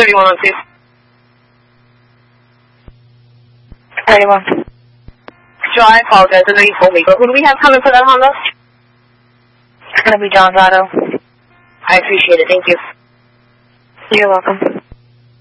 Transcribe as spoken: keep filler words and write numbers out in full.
thirty-one oh two. thirty-one. Joe, I apologize. I know you told me, but who do we have coming for that Honda? It's going to be John's Auto. I appreciate it. Thank you. You're welcome.